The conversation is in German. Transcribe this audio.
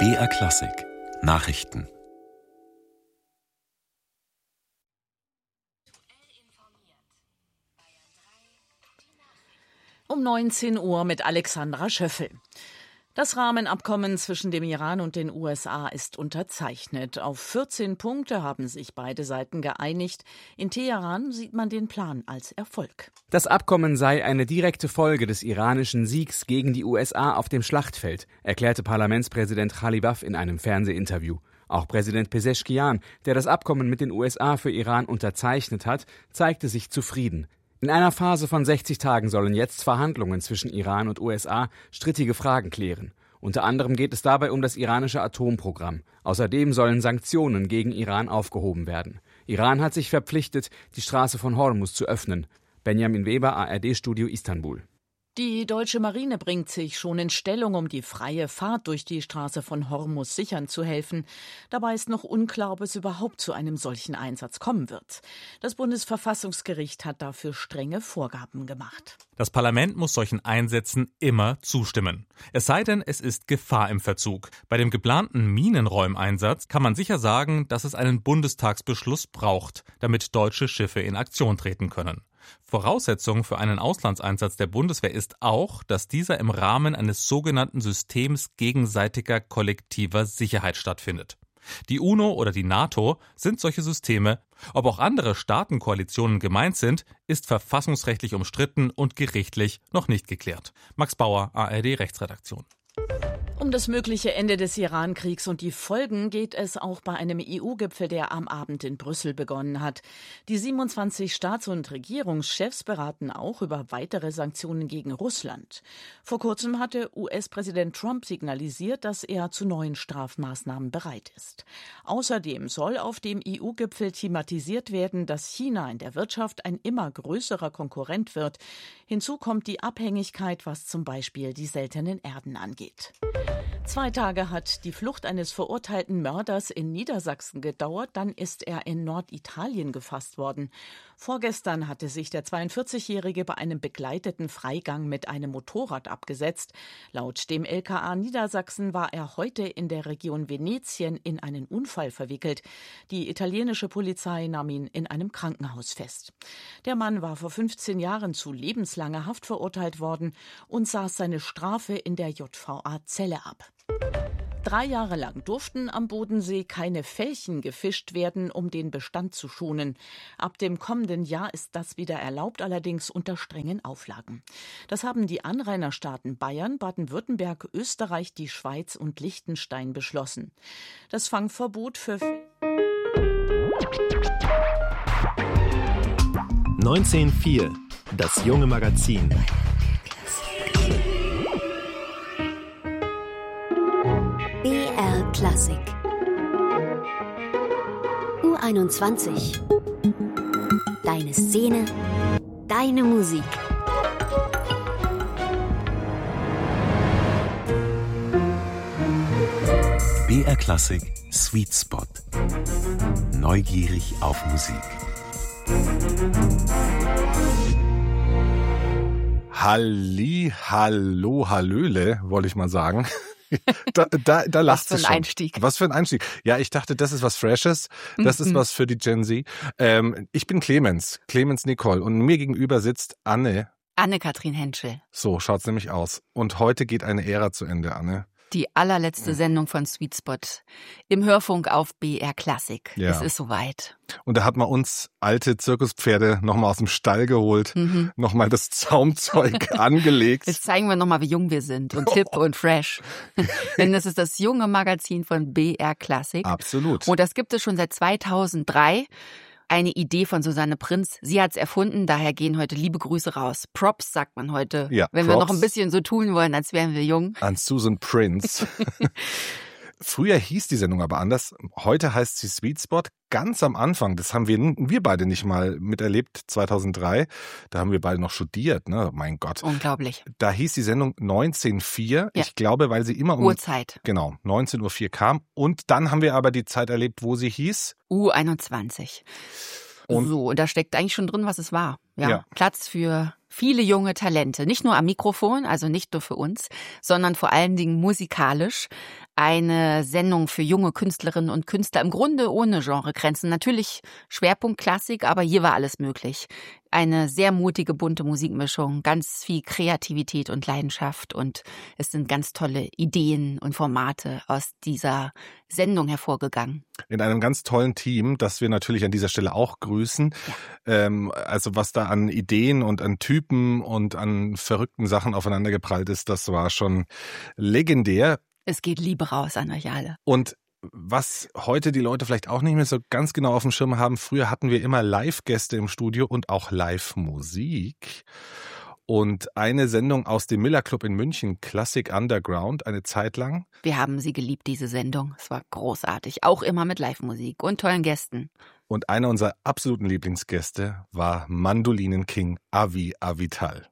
BR Klassik Nachrichten. Um 19 Uhr mit Alexandra Schöffel. Das Rahmenabkommen zwischen dem Iran und den USA ist unterzeichnet. Auf 14 Punkte haben sich beide Seiten geeinigt. In Teheran sieht man den Plan als Erfolg. Das Abkommen sei eine direkte Folge des iranischen Siegs gegen die USA auf dem Schlachtfeld, erklärte Parlamentspräsident Ghalibaf in einem Fernsehinterview. Auch Präsident Pezeshkian, der das Abkommen mit den USA für Iran unterzeichnet hat, zeigte sich zufrieden. In einer Phase von 60 Tagen sollen jetzt Verhandlungen zwischen Iran und USA strittige Fragen klären. Unter anderem geht es dabei um das iranische Atomprogramm. Außerdem sollen Sanktionen gegen Iran aufgehoben werden. Iran hat sich verpflichtet, die Straße von Hormuz zu öffnen. Benjamin Weber, ARD-Studio Istanbul. Die deutsche Marine bringt sich schon in Stellung, um die freie Fahrt durch die Straße von Hormuz sichern zu helfen. Dabei ist noch unklar, ob es überhaupt zu einem solchen Einsatz kommen wird. Das Bundesverfassungsgericht hat dafür strenge Vorgaben gemacht. Das Parlament muss solchen Einsätzen immer zustimmen. Es sei denn, es ist Gefahr im Verzug. Bei dem geplanten Minenräumeinsatz kann man sicher sagen, dass es einen Bundestagsbeschluss braucht, damit deutsche Schiffe in Aktion treten können. Voraussetzung für einen Auslandseinsatz der Bundeswehr ist auch, dass dieser im Rahmen eines sogenannten Systems gegenseitiger kollektiver Sicherheit stattfindet. Die UNO oder die NATO sind solche Systeme. Ob auch andere Staatenkoalitionen gemeint sind, ist verfassungsrechtlich umstritten und gerichtlich noch nicht geklärt. Max Bauer, ARD Rechtsredaktion. Um das mögliche Ende des Iran-Kriegs und die Folgen geht es auch bei einem EU-Gipfel, der am Abend in Brüssel begonnen hat. Die 27 Staats- und Regierungschefs beraten auch über weitere Sanktionen gegen Russland. Vor kurzem hatte US-Präsident Trump signalisiert, dass er zu neuen Strafmaßnahmen bereit ist. Außerdem soll auf dem EU-Gipfel thematisiert werden, dass China in der Wirtschaft ein immer größerer Konkurrent wird. Hinzu kommt die Abhängigkeit, was zum Beispiel die seltenen Erden angeht. 2 Tage hat die Flucht eines verurteilten Mörders in Niedersachsen gedauert, dann ist er in Norditalien gefasst worden. Vorgestern hatte sich der 42-Jährige bei einem begleiteten Freigang mit einem Motorrad abgesetzt. Laut dem LKA Niedersachsen war er heute in der Region Venetien in einen Unfall verwickelt. Die italienische Polizei nahm ihn in einem Krankenhaus fest. Der Mann war vor 15 Jahren zu lebenslanger Haft verurteilt worden und saß seine Strafe in der JVA-Zelle ab. 3 Jahre lang durften am Bodensee keine Felchen gefischt werden, um den Bestand zu schonen. Ab dem kommenden Jahr ist das wieder erlaubt, allerdings unter strengen Auflagen. Das haben die Anrainerstaaten Bayern, Baden-Württemberg, Österreich, die Schweiz und Liechtenstein beschlossen. Das Fangverbot für 19.4 Das junge Magazin. BR Klassik U21. Deine Szene, deine Musik. BR Klassik Sweet Spot. Neugierig auf Musik. Hallo, hallöle, wollte ich mal sagen. Da lacht sie schon. Was für ein Einstieg. Was für ein Einstieg. Ja, ich dachte, das ist was Freshes. Das ist was für die Gen Z. Ich bin Clemens Nicole und mir gegenüber sitzt Anne-Kathrin Henschel. So schaut's nämlich aus. Und heute geht eine Ära zu Ende, Anne. Die allerletzte Sendung von Sweet Spot im Hörfunk auf BR Klassik. Ja. Es ist soweit. Und da hat man uns alte Zirkuspferde nochmal aus dem Stall geholt, nochmal das Zaumzeug angelegt. Jetzt zeigen wir nochmal, wie jung wir sind und hip und fresh. Denn das ist das junge Magazin von BR Klassik. Absolut. Und das gibt es schon seit 2003. Eine Idee von Susanne Prinz. Sie hat's erfunden, daher gehen heute liebe Grüße raus. Props sagt man heute, ja, wenn wir noch ein bisschen so tun wollen, als wären wir jung. An Susan Prinz. Früher hieß die Sendung aber anders. Heute heißt sie Sweet Spot. Ganz am Anfang, das haben wir beide nicht mal miterlebt, 2003. Da haben wir beide noch studiert, ne? Mein Gott. Unglaublich. Da hieß die Sendung 19.4. Ja. Ich glaube, weil sie immer Uhrzeit. Genau, 19.04 Uhr kam. Und dann haben wir aber die Zeit erlebt, wo sie hieß U21. Und da steckt eigentlich schon drin, was es war. Ja. Platz für viele junge Talente. Nicht nur am Mikrofon, also nicht nur für uns, sondern vor allen Dingen musikalisch. Eine Sendung für junge Künstlerinnen und Künstler, im Grunde ohne Genregrenzen. Natürlich Schwerpunkt Klassik, aber hier war alles möglich. Eine sehr mutige, bunte Musikmischung, ganz viel Kreativität und Leidenschaft und es sind ganz tolle Ideen und Formate aus dieser Sendung hervorgegangen. In einem ganz tollen Team, das wir natürlich an dieser Stelle auch grüßen. Ja. Also was da an Ideen und an Typen und an verrückten Sachen aufeinandergeprallt ist, das war schon legendär. Es geht Liebe raus an euch alle. Und was heute die Leute vielleicht auch nicht mehr so ganz genau auf dem Schirm haben, früher hatten wir immer Live-Gäste im Studio und auch Live-Musik. Und eine Sendung aus dem Miller Club in München, Classic Underground, eine Zeit lang. Wir haben sie geliebt, diese Sendung. Es war großartig, auch immer mit Live-Musik und tollen Gästen. Und einer unserer absoluten Lieblingsgäste war Mandolinen-King Avi Avital.